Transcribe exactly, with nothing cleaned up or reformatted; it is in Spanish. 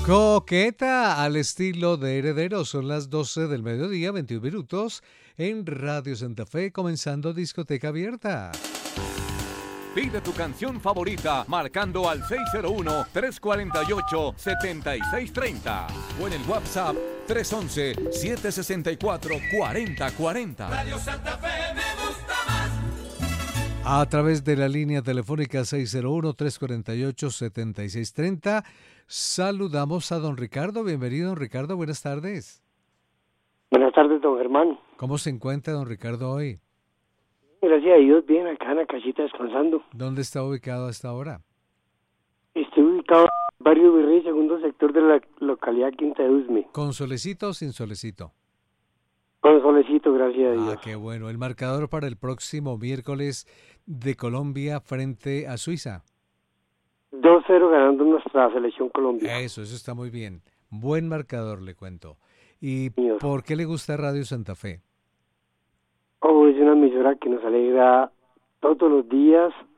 Coqueta al estilo de Heredero, son las doce del mediodía, veintiún minutos, en Radio Santa Fe, comenzando Discoteca Abierta. Pide tu canción favorita marcando al seis cero uno, tres cuatro ocho, siete seis tres cero o en el WhatsApp tres uno uno, siete seis cuatro, cuatro cero cuatro cero. Radio Santa Fe me gusta más. A través de la línea telefónica seis cero uno, tres cuatro ocho, siete seis tres cero, saludamos a don Ricardo. Bienvenido, don Ricardo, buenas tardes. Buenas tardes, don Germán. ¿Cómo se encuentra don Ricardo hoy? Gracias a Dios, bien, acá en la casita descansando. ¿Dónde está ubicado hasta ahora? Estoy ubicado en el barrio Virrey, segundo sector de la localidad Quinta de Usme. ¿Con solecito o sin solecito? Con solecito, gracias a Dios. Ah, qué bueno. El marcador para el próximo miércoles de Colombia frente a Suiza. dos cero ganando nuestra selección Colombia. Eso, eso está muy bien. Buen marcador, le cuento. ¿Y Dios. por qué le gusta Radio Santa Fe? Oh, es una emisora que nos alegra todos los días